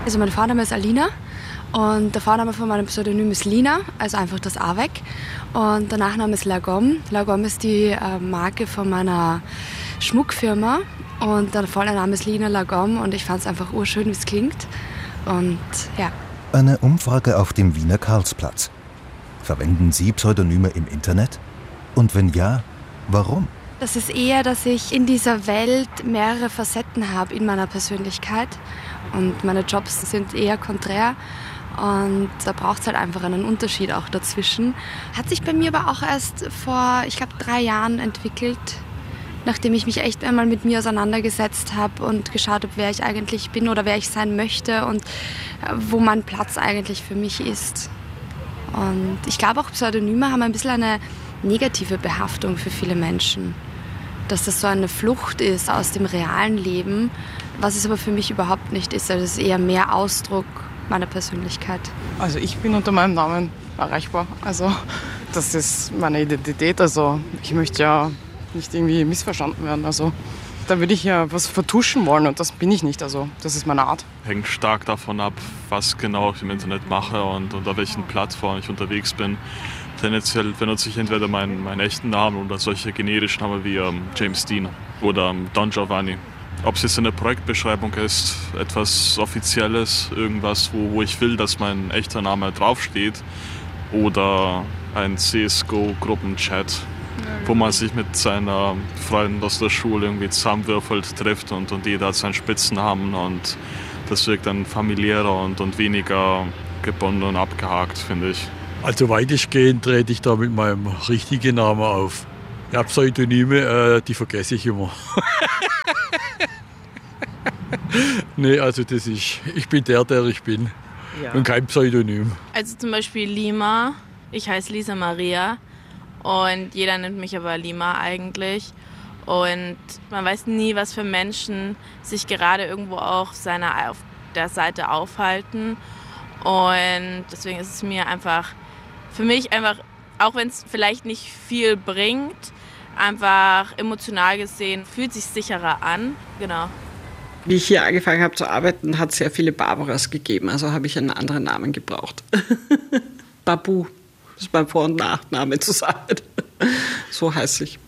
Also mein Vorname ist Alina und der Vorname von meinem Pseudonym ist Lina, also einfach das A weg. Und der Nachname ist Lagom. Lagom ist die Marke von meiner Schmuckfirma und der volle Name ist Lina Lagom und ich fand es einfach urschön, wie es klingt. Und ja. Eine Umfrage auf dem Wiener Karlsplatz. Verwenden Sie Pseudonyme im Internet? Und wenn ja, warum? Das ist eher, dass ich in dieser Welt mehrere Facetten habe in meiner Persönlichkeit und meine Jobs sind eher konträr und da braucht es halt einfach einen Unterschied auch dazwischen. Hat sich bei mir aber auch erst vor, ich glaube, 3 Jahren entwickelt, nachdem ich mich echt einmal mit mir auseinandergesetzt habe und geschaut habe, wer ich eigentlich bin oder wer ich sein möchte und wo mein Platz eigentlich für mich ist. Und ich glaube auch Pseudonyme haben ein bisschen eine negative Behaftung für viele Menschen. Dass das so eine Flucht ist aus dem realen Leben, was es aber für mich überhaupt nicht ist. Also es ist eher mehr Ausdruck meiner Persönlichkeit. Also ich bin unter meinem Namen erreichbar. Also das ist meine Identität. Also ich möchte ja nicht irgendwie missverstanden werden. Also da würde ich ja was vertuschen wollen und das bin ich nicht. Also das ist meine Art. Hängt stark davon ab, was genau ich im Internet mache und unter welchen Plattformen ich unterwegs bin. Tendenziell benutze ich entweder meinen echten Namen oder solche generischen Namen wie James Dean oder Don Giovanni. Ob es jetzt eine Projektbeschreibung ist, etwas Offizielles, irgendwas, wo ich will, dass mein echter Name draufsteht, oder ein CSGO-Gruppenchat, wo man sich mit seinen Freunden aus der Schule irgendwie zusammenwürfelt, trifft und jeder hat seinen Spitznamen und das wirkt dann familiärer und weniger gebunden und abgehakt, finde ich. Also weitestgehend trete ich da mit meinem richtigen Namen auf. Ja, Pseudonyme, die vergesse ich immer. Nee, also ich bin der ich bin. Ja. Und kein Pseudonym. Also zum Beispiel Lima. Ich heiße Lisa Maria und jeder nennt mich aber Lima eigentlich. Und man weiß nie, was für Menschen sich gerade irgendwo auch auf der Seite aufhalten. Und deswegen ist es mir einfach, für mich einfach, auch wenn es vielleicht nicht viel bringt, einfach emotional gesehen, fühlt sich sicherer an. Genau. Wie ich hier angefangen habe zu arbeiten, hat es sehr viele Barbaras gegeben, also habe ich einen anderen Namen gebraucht. Babu, das ist mein Vor- und Nachname zusammen. So heiße ich.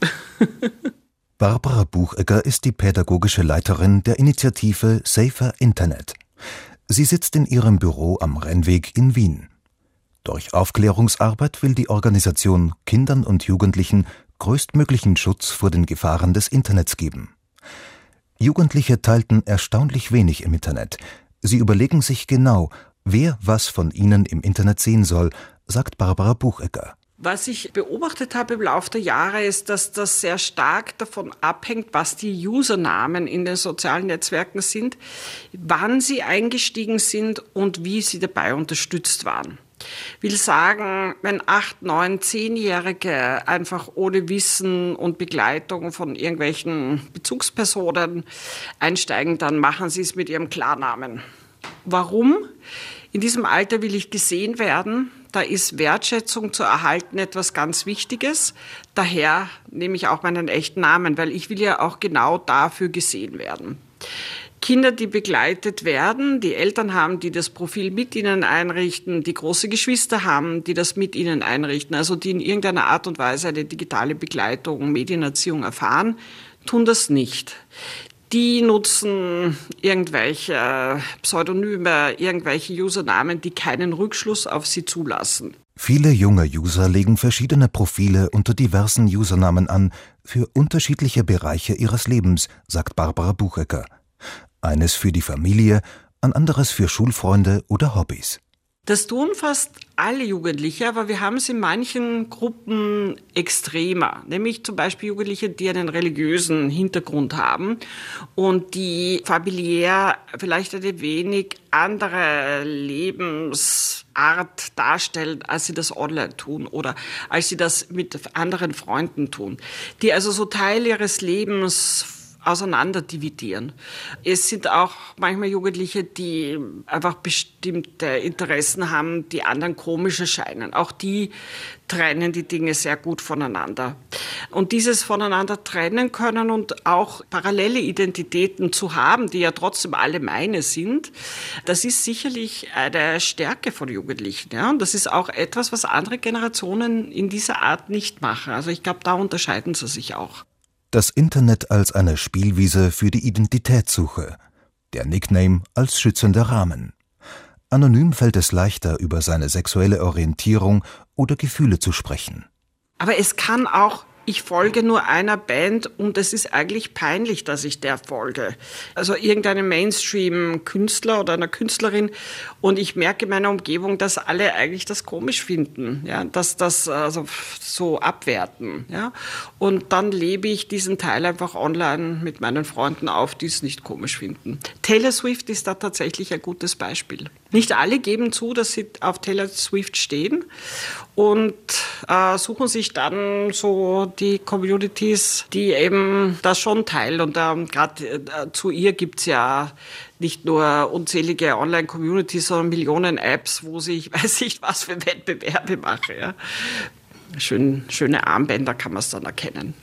Barbara Buchegger ist die pädagogische Leiterin der Initiative Safer Internet. Sie sitzt in ihrem Büro am Rennweg in Wien. Durch Aufklärungsarbeit will die Organisation Kindern und Jugendlichen größtmöglichen Schutz vor den Gefahren des Internets geben. Jugendliche teilten erstaunlich wenig im Internet. Sie überlegen sich genau, wer was von ihnen im Internet sehen soll, sagt Barbara Buchegger. Was ich beobachtet habe im Laufe der Jahre ist, dass das sehr stark davon abhängt, was die Usernamen in den sozialen Netzwerken sind, wann sie eingestiegen sind und wie sie dabei unterstützt waren. Will sagen, wenn 8-, 9-, 10-Jährige einfach ohne Wissen und Begleitung von irgendwelchen Bezugspersonen einsteigen, dann machen sie es mit ihrem Klarnamen. Warum? In diesem Alter will ich gesehen werden. Da ist Wertschätzung zu erhalten etwas ganz Wichtiges. Daher nehme ich auch meinen echten Namen, weil ich will ja auch genau dafür gesehen werden. Kinder, die begleitet werden, die Eltern haben, die das Profil mit ihnen einrichten, die große Geschwister haben, die das mit ihnen einrichten, also die in irgendeiner Art und Weise eine digitale Begleitung, Medienerziehung erfahren, tun das nicht. Die nutzen irgendwelche Pseudonyme, irgendwelche Usernamen, die keinen Rückschluss auf sie zulassen. Viele junge User legen verschiedene Profile unter diversen Usernamen an für unterschiedliche Bereiche ihres Lebens, sagt Barbara Buchegger. Eines für die Familie, ein anderes für Schulfreunde oder Hobbys. Das tun fast alle Jugendliche, aber wir haben es in manchen Gruppen extremer. Nämlich zum Beispiel Jugendliche, die einen religiösen Hintergrund haben und die familiär vielleicht eine wenig andere Lebensart darstellen, als sie das online tun oder als sie das mit anderen Freunden tun. Die also so Teil ihres Lebens auseinanderdividieren. Es sind auch manchmal Jugendliche, die einfach bestimmte Interessen haben, die anderen komisch erscheinen. Auch die trennen die Dinge sehr gut voneinander. Und dieses voneinander trennen können und auch parallele Identitäten zu haben, die ja trotzdem alle meine sind, das ist sicherlich eine Stärke von Jugendlichen. Ja? Und das ist auch etwas, was andere Generationen in dieser Art nicht machen. Also ich glaube, da unterscheiden sie sich auch. Das Internet als eine Spielwiese für die Identitätssuche. Der Nickname als schützender Rahmen. Anonym fällt es leichter, über seine sexuelle Orientierung oder Gefühle zu sprechen. Aber es kann auch, ich folge nur einer Band und es ist eigentlich peinlich, dass ich der folge. Also irgendeinem Mainstream-Künstler oder einer Künstlerin und ich merke in meiner Umgebung, dass alle eigentlich das komisch finden, ja, dass das also so abwerten. Ja. Und dann lebe ich diesen Teil einfach online mit meinen Freunden auf, die es nicht komisch finden. Taylor Swift ist da tatsächlich ein gutes Beispiel. Nicht alle geben zu, dass sie auf Taylor Swift stehen und suchen sich dann so die Communities, die eben das schon teilen. Und gerade zu ihr gibt es ja nicht nur unzählige Online-Communities, sondern Millionen Apps, wo sie, ich weiß nicht, was für Wettbewerbe mache. Ja. Schöne Armbänder kann man es dann erkennen.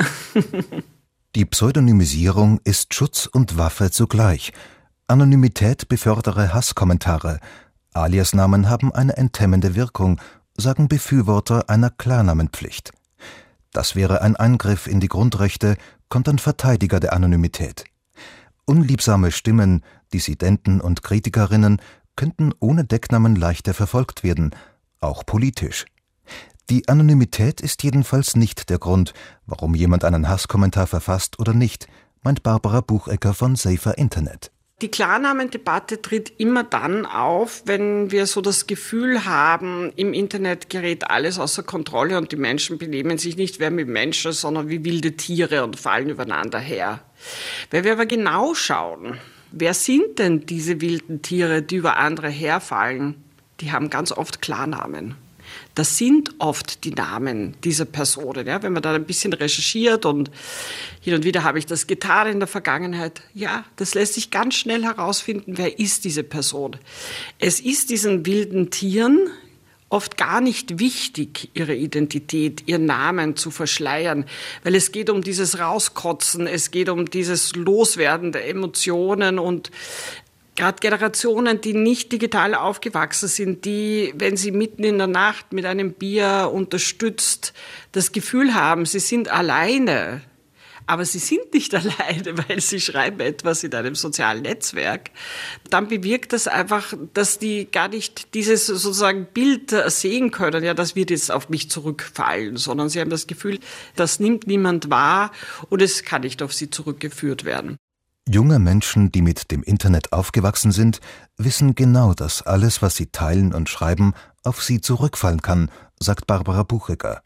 Die Pseudonymisierung ist Schutz und Waffe zugleich. Anonymität befördere Hasskommentare. Aliasnamen haben eine enthemmende Wirkung, sagen Befürworter einer Klarnamenpflicht. Das wäre ein Eingriff in die Grundrechte, kontern Verteidiger der Anonymität. Unliebsame Stimmen, Dissidenten und Kritikerinnen könnten ohne Decknamen leichter verfolgt werden, auch politisch. Die Anonymität ist jedenfalls nicht der Grund, warum jemand einen Hasskommentar verfasst oder nicht, meint Barbara Buchecker von Safer Internet. Die Klarnamendebatte tritt immer dann auf, wenn wir so das Gefühl haben, im Internet gerät alles außer Kontrolle und die Menschen benehmen sich nicht mehr wie Menschen, sondern wie wilde Tiere und fallen übereinander her. Wenn wir aber genau schauen, wer sind denn diese wilden Tiere, die über andere herfallen? Die haben ganz oft Klarnamen. Das sind oft die Namen dieser Personen. Ja, wenn man da ein bisschen recherchiert und hin und wieder habe ich das getan in der Vergangenheit, ja, das lässt sich ganz schnell herausfinden, wer ist diese Person. Es ist diesen wilden Tieren oft gar nicht wichtig, ihre Identität, ihren Namen zu verschleiern, weil es geht um dieses Rauskotzen, es geht um dieses Loswerden der Emotionen und gerade Generationen, die nicht digital aufgewachsen sind, die, wenn sie mitten in der Nacht mit einem Bier unterstützt, das Gefühl haben, sie sind alleine. Aber sie sind nicht alleine, weil sie schreiben etwas in einem sozialen Netzwerk. Dann bewirkt das einfach, dass die gar nicht dieses sozusagen Bild sehen können, ja, das wird jetzt auf mich zurückfallen, sondern sie haben das Gefühl, das nimmt niemand wahr und es kann nicht auf sie zurückgeführt werden. Junge Menschen, die mit dem Internet aufgewachsen sind, wissen genau, dass alles, was sie teilen und schreiben, auf sie zurückfallen kann, sagt Barbara Buchecker.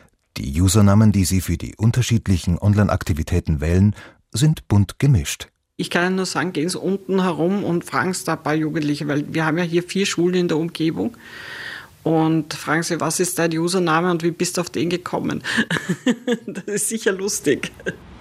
Die Usernamen, die sie für die unterschiedlichen Online-Aktivitäten wählen, sind bunt gemischt. Ich kann Ihnen nur sagen, gehen Sie unten herum und fragen Sie da ein paar Jugendliche, weil wir haben ja hier 4 Schulen in der Umgebung. Und fragen Sie, was ist dein Username und wie bist du auf den gekommen? Das ist sicher lustig.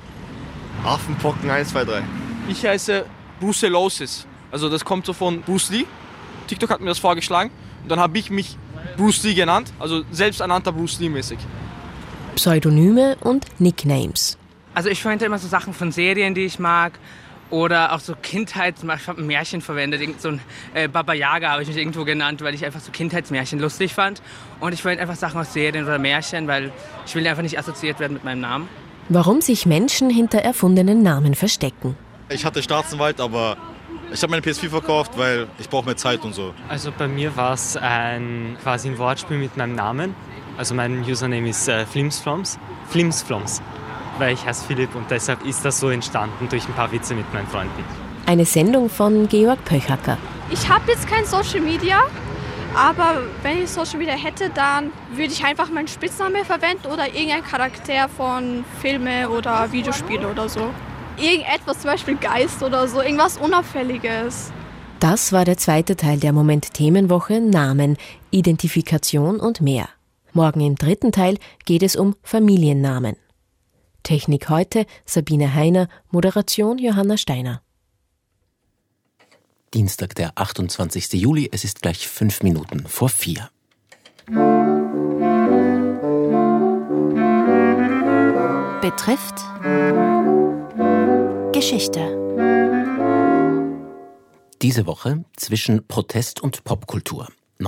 Affenpocken 1, 2, 3. Ich heiße Brucellosis. Also das kommt so von Bruce Lee. TikTok hat mir das vorgeschlagen. Und dann habe ich mich Bruce Lee genannt. Also selbsternannter Bruce Lee-mäßig. Pseudonyme und Nicknames. Also ich verwende immer so Sachen von Serien, die ich mag. Oder auch so Kindheits... Ich habe ein Märchen verwendet. So ein Baba Yaga habe ich mich irgendwo genannt, weil ich einfach so Kindheitsmärchen lustig fand. Und ich verwende einfach Sachen aus Serien oder Märchen, weil ich will einfach nicht assoziiert werden mit meinem Namen. Warum sich Menschen hinter erfundenen Namen verstecken. Ich hatte Staatsanwalt, aber ich habe meine PS4 verkauft, weil ich brauche mehr Zeit und so. Also bei mir war es quasi ein Wortspiel mit meinem Namen. Also mein Username ist Flimsfloms, weil ich heiße Philipp und deshalb ist das so entstanden durch ein paar Witze mit meinen Freunden. Eine Sendung von Georg Pöchacker. Ich habe jetzt kein Social Media, aber wenn ich Social Media hätte, dann würde ich einfach meinen Spitznamen verwenden oder irgendein Charakter von Filme oder Videospiele oder so. Irgendetwas, zum Beispiel Geist oder so, irgendwas Unauffälliges. Das war der zweite Teil der Moment-Themenwoche Namen, Identifikation und mehr. Morgen im dritten Teil geht es um Familiennamen. Technik heute Sabine Heiner, Moderation Johanna Steiner. Dienstag, der 28. Juli, es ist gleich 5 Minuten vor 4. Betrifft Geschichte. Diese Woche zwischen Protest und Popkultur.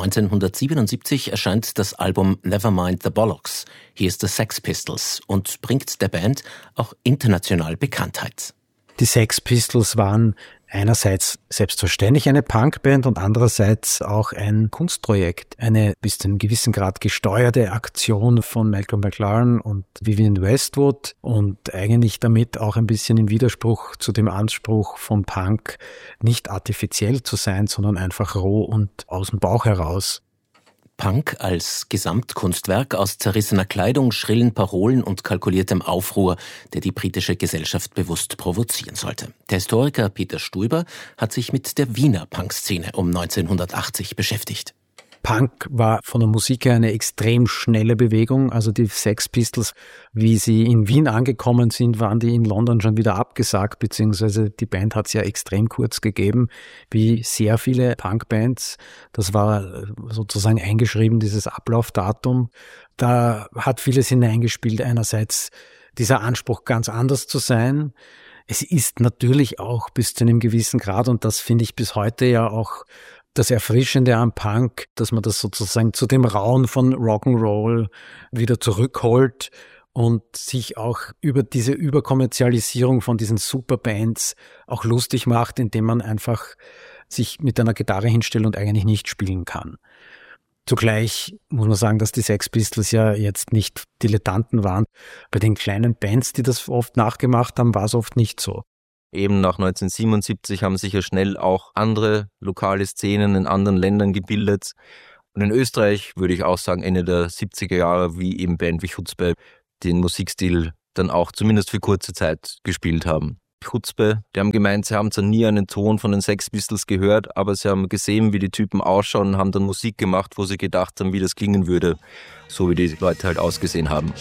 1977 erscheint das Album Nevermind the Bollocks, hier ist the Sex Pistols, und bringt der Band auch international Bekanntheit. Die Sex Pistols waren einerseits selbstverständlich eine Punkband und andererseits auch ein Kunstprojekt. Eine bis zu einem gewissen Grad gesteuerte Aktion von Malcolm McLaren und Vivienne Westwood und eigentlich damit auch ein bisschen in Widerspruch zu dem Anspruch von Punk, nicht artifiziell zu sein, sondern einfach roh und aus dem Bauch heraus. Punk als Gesamtkunstwerk aus zerrissener Kleidung, schrillen Parolen und kalkuliertem Aufruhr, der die britische Gesellschaft bewusst provozieren sollte. Der Historiker Peter Stuiber hat sich mit der Wiener Punkszene um 1980 beschäftigt. Punk war von der Musik her eine extrem schnelle Bewegung. Also die Sex Pistols, wie sie in Wien angekommen sind, waren die in London schon wieder abgesagt, beziehungsweise die Band hat es ja extrem kurz gegeben, wie sehr viele Punkbands. Das war sozusagen eingeschrieben, dieses Ablaufdatum. Da hat vieles hineingespielt. Einerseits dieser Anspruch, ganz anders zu sein. Es ist natürlich auch bis zu einem gewissen Grad, und das finde ich bis heute ja auch das Erfrischende am Punk, dass man das sozusagen zu dem Rauen von Rock'n'Roll wieder zurückholt und sich auch über diese Überkommerzialisierung von diesen Superbands auch lustig macht, indem man einfach sich mit einer Gitarre hinstellt und eigentlich nicht spielen kann. Zugleich muss man sagen, dass die Sex Pistols ja jetzt nicht Dilettanten waren. Bei den kleinen Bands, die das oft nachgemacht haben, war es oft nicht so. Eben nach 1977 haben sich ja schnell auch andere lokale Szenen in anderen Ländern gebildet. Und in Österreich würde ich auch sagen, Ende der 70er Jahre, wie eben Band wie Chutzpe, den Musikstil dann auch zumindest für kurze Zeit gespielt haben. Chutzpe, die haben gemeint, sie haben zwar nie einen Ton von den Sex Pistols gehört, aber sie haben gesehen, wie die Typen ausschauen und haben dann Musik gemacht, wo sie gedacht haben, wie das klingen würde, so wie die Leute halt ausgesehen haben.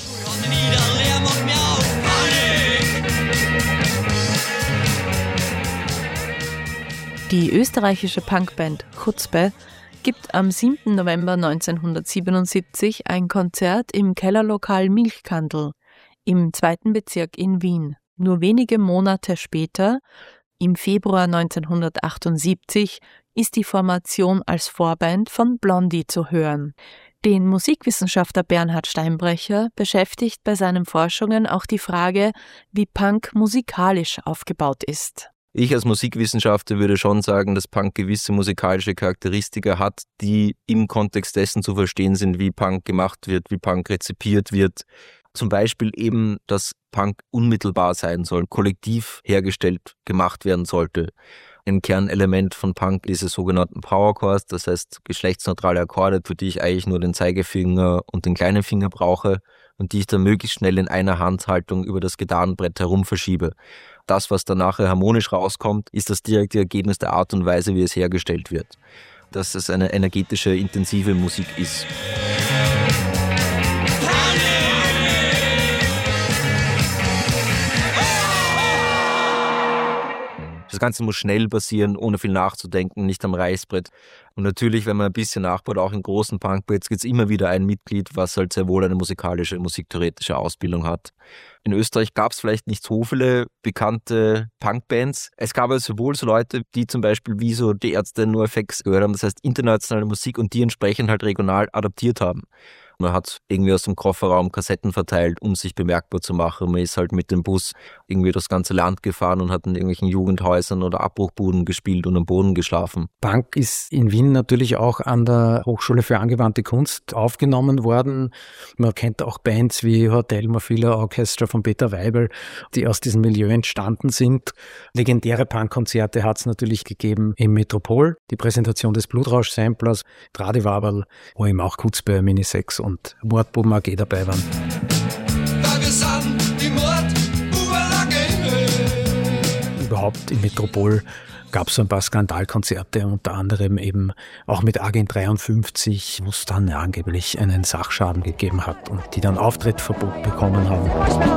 Die österreichische Punkband Chutzpe gibt am 7. November 1977 ein Konzert im Kellerlokal Milchkandel im 2. Bezirk in Wien. Nur wenige Monate später, im Februar 1978, ist die Formation als Vorband von Blondie zu hören. Den Musikwissenschaftler Bernhard Steinbrecher beschäftigt bei seinen Forschungen auch die Frage, wie Punk musikalisch aufgebaut ist. Ich als Musikwissenschaftler würde schon sagen, dass Punk gewisse musikalische Charakteristika hat, die im Kontext dessen zu verstehen sind, wie Punk gemacht wird, wie Punk rezipiert wird. Zum Beispiel eben, dass Punk unmittelbar sein soll, kollektiv hergestellt, gemacht werden sollte. Ein Kernelement von Punk diese sogenannten Power-Chords, das heißt geschlechtsneutrale Akkorde, für die ich eigentlich nur den Zeigefinger und den kleinen Finger brauche und die ich dann möglichst schnell in einer Handhaltung über das Gitarrenbrett herum verschiebe. Das, was dann nachher harmonisch rauskommt, ist das direkte Ergebnis der Art und Weise, wie es hergestellt wird. Dass es eine energetische, intensive Musik ist. Das Ganze muss schnell passieren, ohne viel nachzudenken, nicht am Reißbrett. Und natürlich, wenn man ein bisschen nachbaut, auch in großen Punkbands gibt es immer wieder ein Mitglied, was halt sehr wohl eine musikalische, musiktheoretische Ausbildung hat. In Österreich gab es vielleicht nicht so viele bekannte Punkbands. Es gab also sowohl so Leute, die zum Beispiel wie so die Ärzte NoFX gehört haben, das heißt internationale Musik, und die entsprechend halt regional adaptiert haben. Man hat irgendwie aus dem Kofferraum Kassetten verteilt, um sich bemerkbar zu machen. Man ist halt mit dem Bus irgendwie das ganze Land gefahren und hat in irgendwelchen Jugendhäusern oder Abbruchbuden gespielt und am Boden geschlafen. Punk ist in Wien natürlich auch an der Hochschule für angewandte Kunst aufgenommen worden. Man kennt auch Bands wie Hotel Mafia Orchestra von Peter Weibel, die aus diesem Milieu entstanden sind. Legendäre Punkkonzerte hat es natürlich gegeben im Metropol, die Präsentation des Blutrausch-Samplers, Tradiwaberl, wo eben auch Chutzpe, Minisex und Mordbuben AG dabei waren. Überhaupt im Metropol gab es so ein paar Skandalkonzerte, unter anderem eben auch mit Agent 53, wo es dann angeblich einen Sachschaden gegeben hat und die dann Auftrittsverbot bekommen haben.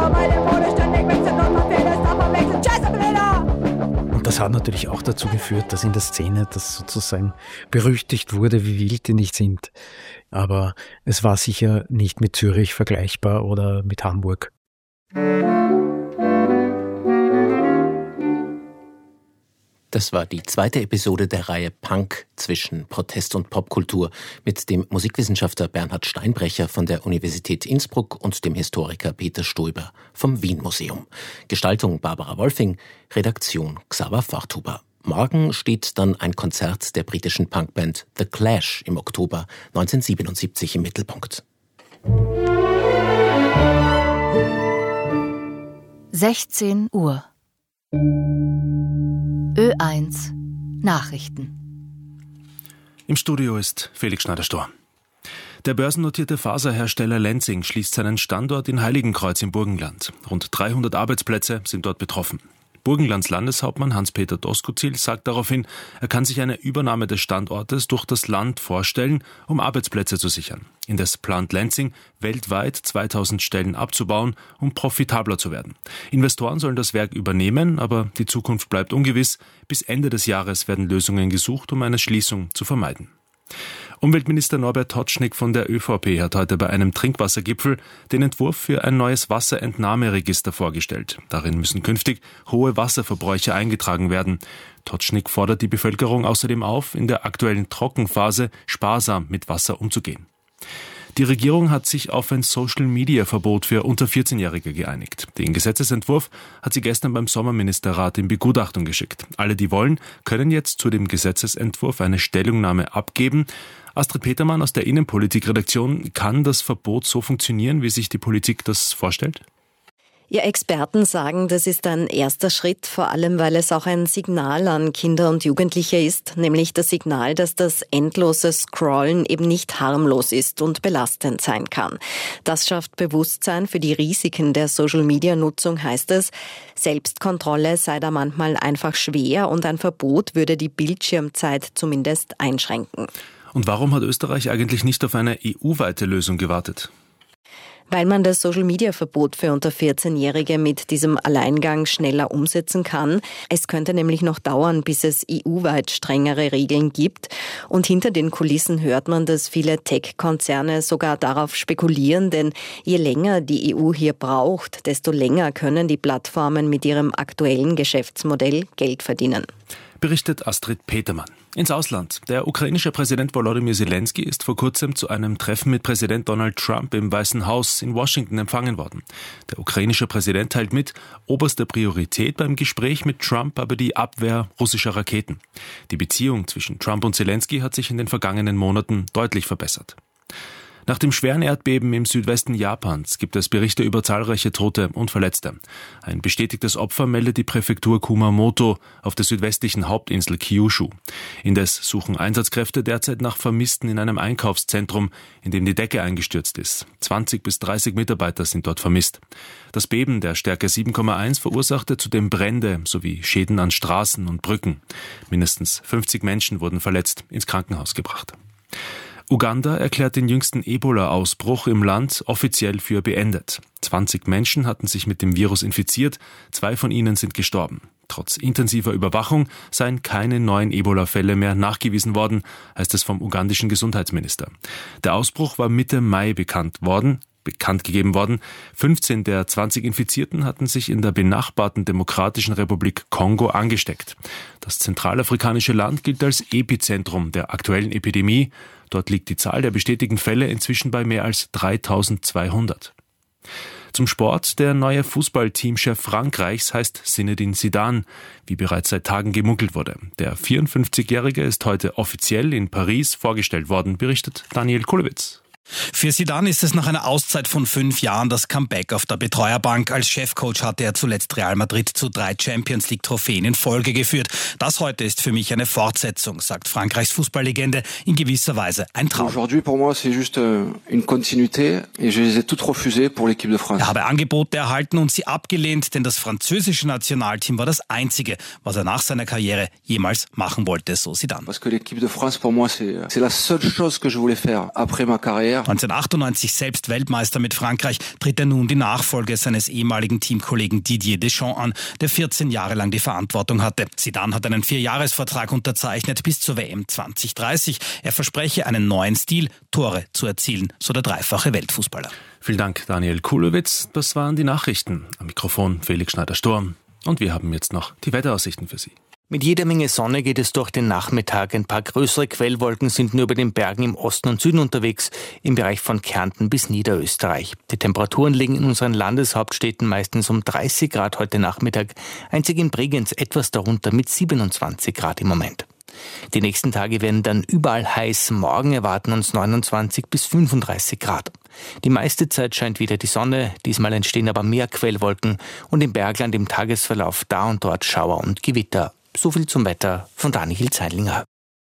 Und das hat natürlich auch dazu geführt, dass in der Szene das sozusagen berüchtigt wurde, wie wild die nicht sind. Aber es war sicher nicht mit Zürich vergleichbar oder mit Hamburg. Das war die zweite Episode der Reihe Punk zwischen Protest und Popkultur mit dem Musikwissenschaftler Bernhard Steinbrecher von der Universität Innsbruck und dem Historiker Peter Stulber vom Wien-Museum. Gestaltung Barbara Wolfing, Redaktion Xaver Forthuber. Morgen steht dann ein Konzert der britischen Punkband The Clash im Oktober 1977 im Mittelpunkt. 16 Uhr. Ö1 Nachrichten. Im Studio ist Felix Schneider-Stor. Der börsennotierte Faserhersteller Lenzing schließt seinen Standort in Heiligenkreuz im Burgenland. Rund 300 Arbeitsplätze sind dort betroffen. Burgenlands Landeshauptmann Hans-Peter Doskozil sagt daraufhin, er kann sich eine Übernahme des Standortes durch das Land vorstellen, um Arbeitsplätze zu sichern. Indes plant Lenzing, weltweit 2000 Stellen abzubauen, um profitabler zu werden. Investoren sollen das Werk übernehmen, aber die Zukunft bleibt ungewiss. Bis Ende des Jahres werden Lösungen gesucht, um eine Schließung zu vermeiden. Umweltminister Norbert Totschnig von der ÖVP hat heute bei einem Trinkwassergipfel den Entwurf für ein neues Wasserentnahmeregister vorgestellt. Darin müssen künftig hohe Wasserverbräuche eingetragen werden. Totschnig fordert die Bevölkerung außerdem auf, in der aktuellen Trockenphase sparsam mit Wasser umzugehen. Die Regierung hat sich auf ein Social-Media-Verbot für unter 14-Jährige geeinigt. Den Gesetzesentwurf hat sie gestern beim Sommerministerrat in Begutachtung geschickt. Alle, die wollen, können jetzt zu dem Gesetzesentwurf eine Stellungnahme abgeben. Astrid Petermann aus der Innenpolitik-Redaktion, kann das Verbot so funktionieren, wie sich die Politik das vorstellt? Ja, Experten sagen, das ist ein erster Schritt, vor allem weil es auch ein Signal an Kinder und Jugendliche ist, nämlich das Signal, dass das endlose Scrollen eben nicht harmlos ist und belastend sein kann. Das schafft Bewusstsein für die Risiken der Social-Media-Nutzung, heißt es. Selbstkontrolle sei da manchmal einfach schwer und ein Verbot würde die Bildschirmzeit zumindest einschränken. Und warum hat Österreich eigentlich nicht auf eine EU-weite Lösung gewartet? Weil man das Social-Media-Verbot für unter 14-Jährige mit diesem Alleingang schneller umsetzen kann. Es könnte nämlich noch dauern, bis es EU-weit strengere Regeln gibt. Und hinter den Kulissen hört man, dass viele Tech-Konzerne sogar darauf spekulieren, denn je länger die EU hier braucht, desto länger können die Plattformen mit ihrem aktuellen Geschäftsmodell Geld verdienen. Berichtet Astrid Petermann. Ins Ausland. Der ukrainische Präsident Volodymyr Zelensky ist vor kurzem zu einem Treffen mit Präsident Donald Trump im Weißen Haus in Washington empfangen worden. Der ukrainische Präsident teilt mit, oberste Priorität beim Gespräch mit Trump aber die Abwehr russischer Raketen. Die Beziehung zwischen Trump und Zelensky hat sich in den vergangenen Monaten deutlich verbessert. Nach dem schweren Erdbeben im Südwesten Japans gibt es Berichte über zahlreiche Tote und Verletzte. Ein bestätigtes Opfer meldet die Präfektur Kumamoto auf der südwestlichen Hauptinsel Kyushu. Indes suchen Einsatzkräfte derzeit nach Vermissten in einem Einkaufszentrum, in dem die Decke eingestürzt ist. 20 bis 30 Mitarbeiter sind dort vermisst. Das Beben der Stärke 7,1 verursachte zudem Brände sowie Schäden an Straßen und Brücken. Mindestens 50 Menschen wurden verletzt ins Krankenhaus gebracht. Uganda erklärt den jüngsten Ebola-Ausbruch im Land offiziell für beendet. 20 Menschen hatten sich mit dem Virus infiziert, 2 von ihnen sind gestorben. Trotz intensiver Überwachung seien keine neuen Ebola-Fälle mehr nachgewiesen worden, heißt es vom ugandischen Gesundheitsminister. Der Ausbruch war Mitte Mai bekannt gegeben worden. 15 der 20 Infizierten hatten sich in der benachbarten Demokratischen Republik Kongo angesteckt. Das zentralafrikanische Land gilt als Epizentrum der aktuellen Epidemie. Dort liegt die Zahl der bestätigten Fälle inzwischen bei mehr als 3200. Zum Sport. Der neue Fußballteamchef Frankreichs heißt Zinedine Zidane, wie bereits seit Tagen gemunkelt wurde. Der 54-Jährige ist heute offiziell in Paris vorgestellt worden, berichtet Daniel Kulewitz. Für Zidane ist es nach einer Auszeit von 5 Jahren das Comeback auf der Betreuerbank. Als Chefcoach hatte er zuletzt Real Madrid zu 3 Champions-League-Trophäen in Folge geführt. Das heute ist für mich eine Fortsetzung, sagt Frankreichs Fußballlegende, in gewisser Weise ein Traum. Aujourd'hui pour moi c'est juste une continuité et je les ai toutes refusées pour l'équipe de France. Er habe Angebote erhalten und sie abgelehnt, denn das französische Nationalteam war das einzige, was er nach seiner Karriere jemals machen wollte, so Zidane. Parce que l'équipe de France pour moi c'est la seule chose que je voulais faire après ma carrière. 1998 selbst Weltmeister mit Frankreich, tritt er nun die Nachfolge seines ehemaligen Teamkollegen Didier Deschamps an, der 14 Jahre lang die Verantwortung hatte. Zidane hat einen 4-Jahres-Vertrag unterzeichnet bis zur WM 2030. Er verspreche einen neuen Stil, Tore zu erzielen, so der dreifache Weltfußballer. Vielen Dank, Daniel Kulowitz. Das waren die Nachrichten. Am Mikrofon Felix Schneider-Storm. Und wir haben jetzt noch die Wetteraussichten für Sie. Mit jeder Menge Sonne geht es durch den Nachmittag. Ein paar größere Quellwolken sind nur über den Bergen im Osten und Süden unterwegs, im Bereich von Kärnten bis Niederösterreich. Die Temperaturen liegen in unseren Landeshauptstädten meistens um 30 Grad heute Nachmittag, einzig in Bregenz etwas darunter mit 27 Grad im Moment. Die nächsten Tage werden dann überall heiß. Morgen erwarten uns 29 bis 35 Grad. Die meiste Zeit scheint wieder die Sonne, diesmal entstehen aber mehr Quellwolken und im Bergland im Tagesverlauf da und dort Schauer und Gewitter. So viel zum Wetter von Daniel Zeilinger.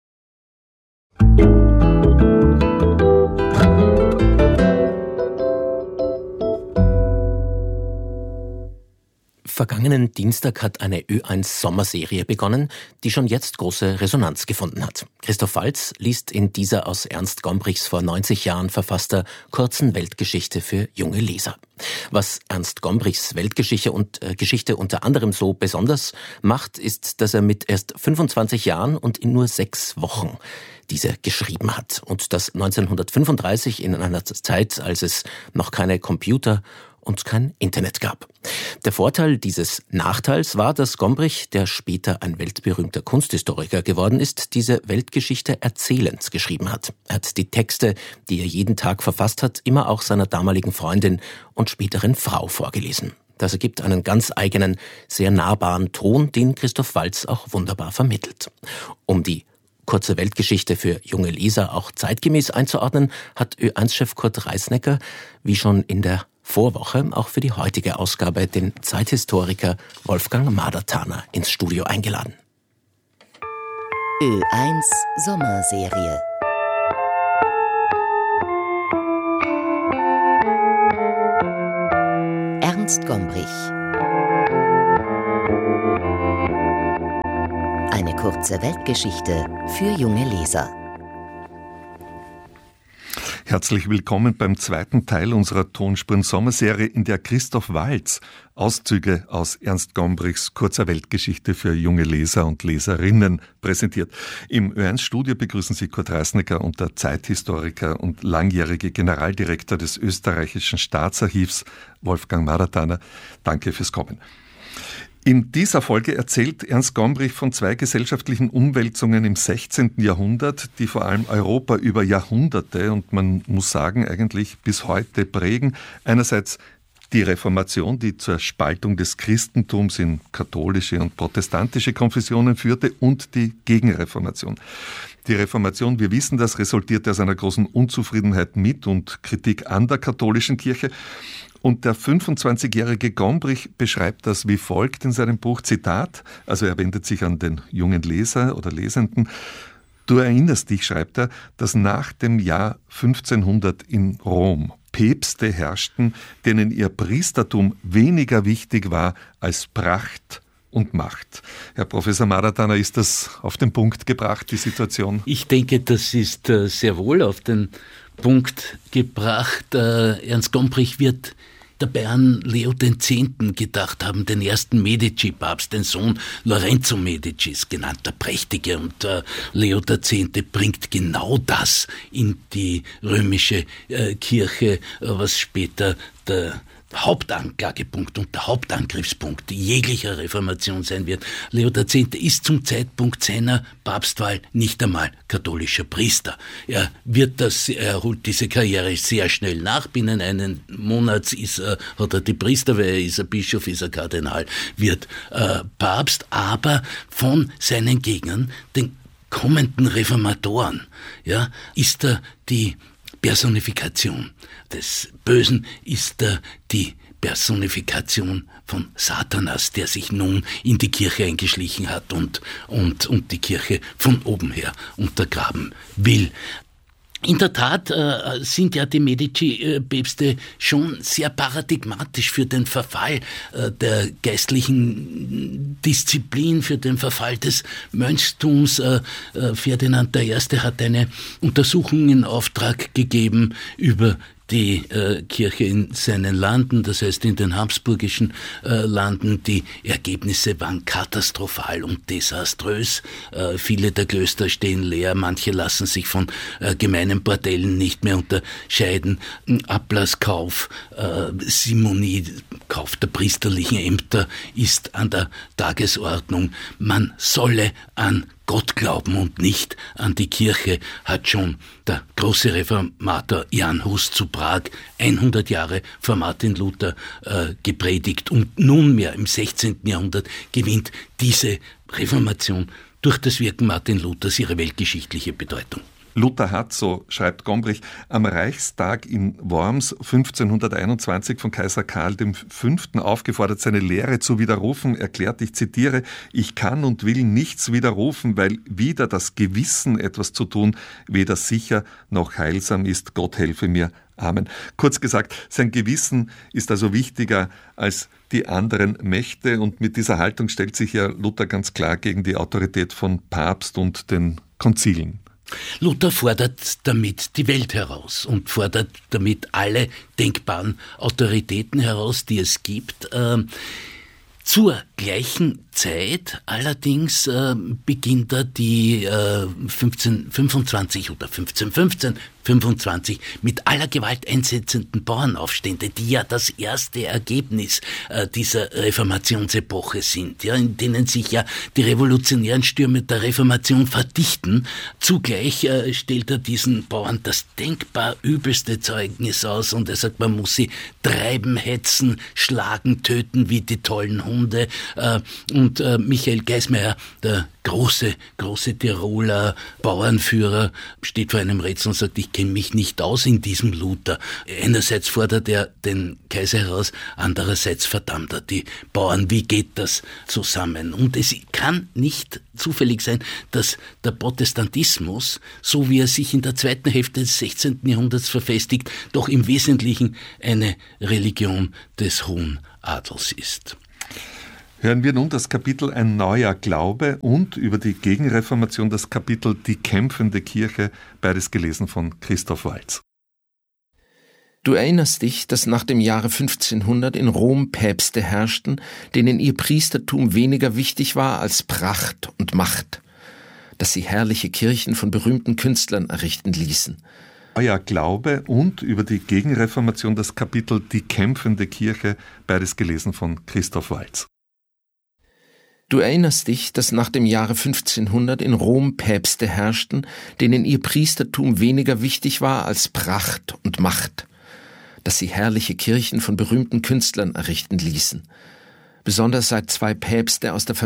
Vergangenen Dienstag hat eine Ö1-Sommerserie begonnen, die schon jetzt große Resonanz gefunden hat. Christoph Waltz liest in dieser aus Ernst Gombrichs vor 90 Jahren verfasster kurzen Weltgeschichte für junge Leser. Was Ernst Gombrichs Weltgeschichte und Geschichte unter anderem so besonders macht, ist, dass er mit erst 25 Jahren und in nur 6 Wochen diese geschrieben hat. Und das 1935 in einer Zeit, als es noch keine Computer und kein Internet gab. Der Vorteil dieses Nachteils war, dass Gombrich, der später ein weltberühmter Kunsthistoriker geworden ist, diese Weltgeschichte erzählend geschrieben hat. Er hat die Texte, die er jeden Tag verfasst hat, immer auch seiner damaligen Freundin und späteren Frau vorgelesen. Das ergibt einen ganz eigenen, sehr nahbaren Ton, den Christoph Waltz auch wunderbar vermittelt. Um die kurze Weltgeschichte für junge Leser auch zeitgemäß einzuordnen, hat Ö1-Chef Kurt Reisnecker, wie schon in der Vorwoche, auch für die heutige Ausgabe den Zeithistoriker Wolfgang Madertaner ins Studio eingeladen. Ö1 Sommerserie. Ernst Gombrich. Eine kurze Weltgeschichte für junge Leser. Herzlich willkommen beim zweiten Teil unserer Tonspuren-Sommerserie, in der Christoph Waltz Auszüge aus Ernst Gombrichs kurzer Weltgeschichte für junge Leser und Leserinnen präsentiert. Im Ö1-Studio begrüßen Sie Kurt Reisnecker und der Zeithistoriker und langjährige Generaldirektor des österreichischen Staatsarchivs Wolfgang Madertaner. Danke fürs Kommen. In dieser Folge erzählt Ernst Gombrich von 2 gesellschaftlichen Umwälzungen im 16. Jahrhundert, die vor allem Europa über Jahrhunderte und man muss sagen eigentlich bis heute prägen. Einerseits die Reformation, die zur Spaltung des Christentums in katholische und protestantische Konfessionen führte, und die Gegenreformation. Die Reformation, wir wissen das, resultierte aus einer großen Unzufriedenheit mit und Kritik an der katholischen Kirche. Und der 25-jährige Gombrich beschreibt das wie folgt in seinem Buch, Zitat, also er wendet sich an den jungen Leser oder Lesenden: Du erinnerst dich, schreibt er, dass nach dem Jahr 1500 in Rom Päpste herrschten, denen ihr Priestertum weniger wichtig war als Pracht und Macht. Herr Professor Madertaner, ist das auf den Punkt gebracht, die Situation? Ich denke, das ist sehr wohl auf den Punkt gebracht. Ernst Gombrich wird dabei an Leo X. gedacht haben, den ersten Medici-Papst, den Sohn Lorenzo Medicis, genannt der Prächtige. Und Leo X. bringt genau das in die römische Kirche, was später der Hauptanklagepunkt und der Hauptangriffspunkt jeglicher Reformation sein wird. Leo X. ist zum Zeitpunkt seiner Papstwahl nicht einmal katholischer Priester. Er holt diese Karriere sehr schnell nach. Binnen einen Monats hat er die Priesterweihe, ist er Bischof, ist er Kardinal, wird Papst, aber von seinen Gegnern, den kommenden Reformatoren, ist er die Personifikation des Bösen ist die Personifikation von Satanas, der sich nun in die Kirche eingeschlichen hat und die Kirche von oben her untergraben will. In der Tat sind ja die Medici-Päpste schon sehr paradigmatisch für den Verfall der geistlichen Disziplin, für den Verfall des Mönchstums. Ferdinand I. hat eine Untersuchung in Auftrag gegeben über die Kirche in seinen Landen, das heißt in den habsburgischen Landen. Die Ergebnisse waren katastrophal und desaströs. Viele der Klöster stehen leer, manche lassen sich von gemeinen Bordellen nicht mehr unterscheiden. Ablasskauf, Simonie, Kauf der priesterlichen Ämter ist an der Tagesordnung. Man solle an Gott glauben und nicht an die Kirche, hat schon der große Reformator Jan Hus zu Prag 100 Jahre vor Martin Luther gepredigt. Und nunmehr im 16. Jahrhundert gewinnt diese Reformation durch das Wirken Martin Luthers ihre weltgeschichtliche Bedeutung. Luther hat, so schreibt Gombrich, am Reichstag in Worms 1521 von Kaiser Karl V. aufgefordert, seine Lehre zu widerrufen, erklärt, ich zitiere, ich kann und will nichts widerrufen, weil wider das Gewissen etwas zu tun weder sicher noch heilsam ist. Gott helfe mir. Amen. Kurz gesagt, sein Gewissen ist also wichtiger als die anderen Mächte, und mit dieser Haltung stellt sich ja Luther ganz klar gegen die Autorität von Papst und den Konzilen. Luther fordert damit die Welt heraus und fordert damit alle denkbaren Autoritäten heraus, die es gibt. Zur gleichen Zeit allerdings beginnt er die 1525 oder 1525 mit aller Gewalt einsetzenden Bauernaufstände, die ja das erste Ergebnis dieser Reformationsepoche sind, ja, in denen sich ja die revolutionären Stürme der Reformation verdichten. Zugleich stellt er diesen Bauern das denkbar übelste Zeugnis aus und er sagt, man muss sie treiben, hetzen, schlagen, töten wie die tollen Hunde. Und Michael Geismeier, der große Tiroler Bauernführer, steht vor einem Rätsel und sagt, ich kenne mich nicht aus in diesem Luther. Einerseits fordert er den Kaiser heraus, andererseits verdammt er die Bauern. Wie geht das zusammen? Und es kann nicht zufällig sein, dass der Protestantismus, so wie er sich in der zweiten Hälfte des 16. Jahrhunderts verfestigt, doch im Wesentlichen eine Religion des hohen Adels ist. Hören wir nun das Kapitel Ein neuer Glaube und über die Gegenreformation das Kapitel Die kämpfende Kirche, beides gelesen von Christoph Waltz. Du erinnerst dich, dass nach dem Jahre 1500 in Rom Päpste herrschten, denen ihr Priestertum weniger wichtig war als Pracht und Macht, dass sie herrliche Kirchen von berühmten Künstlern errichten ließen. Neuer Glaube und über die Gegenreformation das Kapitel Die kämpfende Kirche, beides gelesen von Christoph Waltz. Du erinnerst dich, dass nach dem Jahre 1500 in Rom Päpste herrschten, denen ihr Priestertum weniger wichtig war als Pracht und Macht, dass sie herrliche Kirchen von berühmten Künstlern errichten ließen. Besonders seit 2 Päpste aus der